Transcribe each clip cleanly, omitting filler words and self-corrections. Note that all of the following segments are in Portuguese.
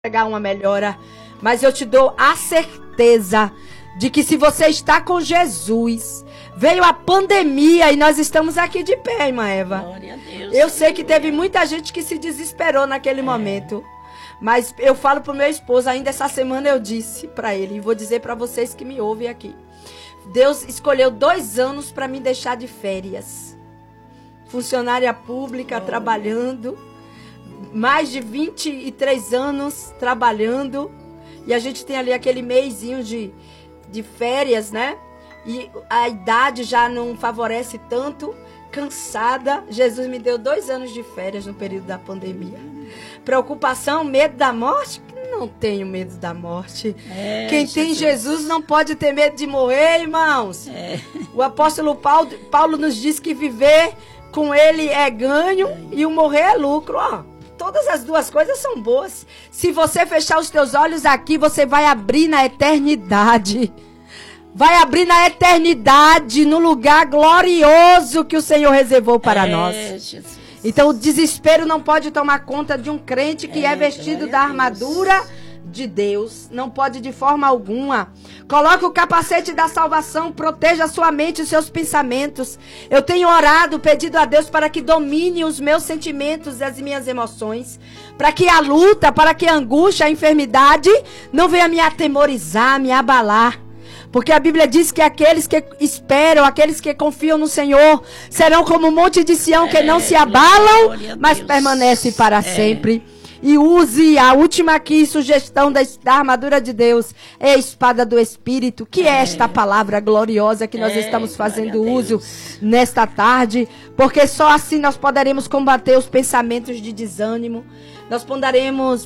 pegar uma melhora, mas eu te dou a certeza de que se você está com Jesus, veio a pandemia e nós estamos aqui de pé, irmã Eva. Glória a Deus. Eu sei que teve muita gente que se desesperou naquele momento, mas eu falo pro meu esposo, ainda essa semana eu disse para ele, e vou dizer para vocês que me ouvem aqui, Deus escolheu 2 anos para me deixar de férias. Funcionária pública, trabalhando, mais de 23 anos trabalhando, e a gente tem ali aquele mesinho de férias, né? E a idade já não favorece tanto, cansada. Jesus me deu 2 anos de férias no período da pandemia. Preocupação, medo da morte? Não tenho medo da morte. Quem tem Jesus não pode ter medo de morrer, irmãos. O apóstolo Paulo nos diz que viver com ele é ganho e o morrer é lucro. Ó, todas as duas coisas são boas. Se você fechar os teus olhos aqui, você vai abrir na eternidade. Vai abrir na eternidade, no lugar glorioso que o Senhor reservou para nós. Jesus. Então o desespero não pode tomar conta de um crente que é vestido da armadura de Deus. Não pode de forma alguma. Coloque o capacete da salvação, proteja a sua mente e os seus pensamentos. Eu tenho orado, pedido a Deus para que domine os meus sentimentos e as minhas emoções. Para que a luta, para que a angústia, a enfermidade não venha me atemorizar, me abalar. Porque a Bíblia diz que aqueles que esperam, aqueles que confiam no Senhor, serão como o monte de Sião que não se abalam, mas permanecem para sempre. E use a última aqui, sugestão da armadura de Deus, é a espada do Espírito, que é esta palavra gloriosa que nós estamos fazendo uso nesta tarde. Porque só assim nós poderemos combater os pensamentos de desânimo. Nós poderemos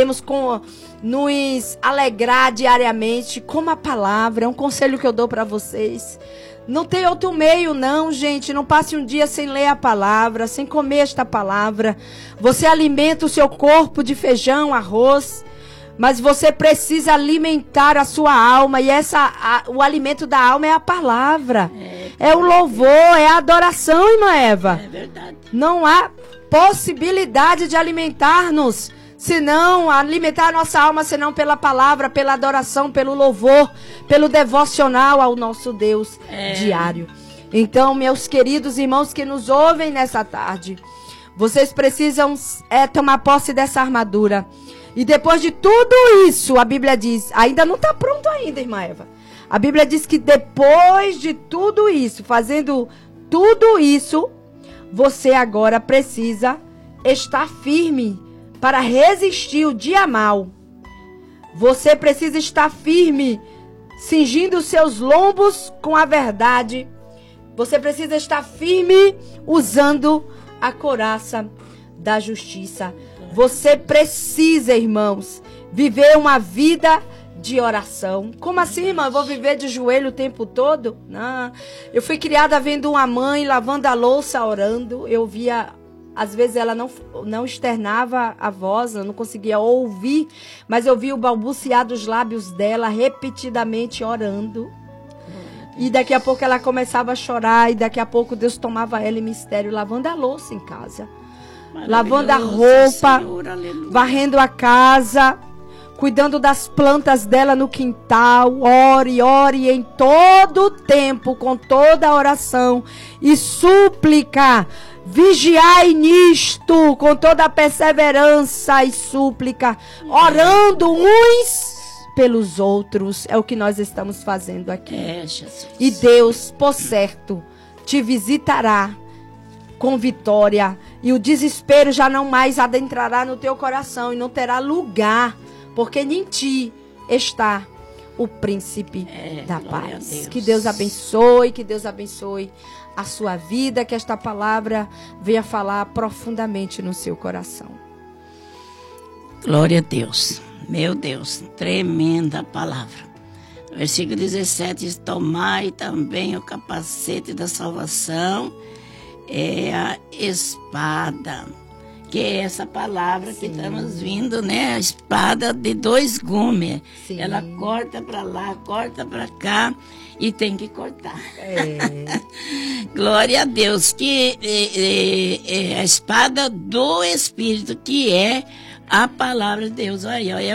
nos alegrar diariamente com a palavra. É um conselho que eu dou para vocês. Não tem outro meio não, gente. Não passe um dia sem ler a palavra, sem comer esta palavra. Você alimenta o seu corpo de feijão, arroz, mas você precisa alimentar a sua alma. E o alimento da alma é a palavra. É o louvor, é a adoração, irmã Eva. É verdade. Não há possibilidade de alimentar-nos, senão alimentar a nossa alma, senão pela palavra, pela adoração, pelo louvor, pelo devocional ao nosso Deus diário. Então, meus queridos irmãos que nos ouvem nessa tarde, vocês precisam tomar posse dessa armadura. E depois de tudo isso, a Bíblia diz, ainda não está pronto ainda, irmã Eva. A Bíblia diz que depois de tudo isso, fazendo tudo isso, você agora precisa estar firme para resistir o dia mal. Você precisa estar firme, cingindo os seus lombos com a verdade. Você precisa estar firme usando a couraça da justiça. Você precisa, irmãos, viver uma vida de oração. Como assim, irmã? Eu vou viver de joelho o tempo todo? Não. Eu fui criada vendo uma mãe lavando a louça, orando. Eu via, às vezes ela não externava a voz, eu não conseguia ouvir, mas eu via o balbuciar dos lábios dela repetidamente orando. E daqui a pouco ela começava a chorar, e daqui a pouco Deus tomava ela em mistério, lavando a louça em casa. Lavando a roupa, Senhor, varrendo a casa, cuidando das plantas dela no quintal. Ore em todo o tempo, com toda a oração e súplica. Vigiai nisto, com toda a perseverança e súplica, orando uns pelos outros. É o que nós estamos fazendo aqui. Jesus. E Deus, por certo, te visitará com vitória, e o desespero já não mais adentrará no teu coração e não terá lugar, porque em ti está o príncipe da paz. Que Deus abençoe a sua vida, que esta palavra venha falar profundamente no seu coração. Glória a Deus. Meu Deus, tremenda palavra. Versículo 17 diz: tomai também o capacete da salvação, é a espada, que é essa palavra que estamos vindo, né? A espada de 2 gumes. Sim. Ela corta para lá, corta para cá e tem que cortar. Glória a Deus, que é a espada do Espírito, que é a palavra de Deus. Aí, ó,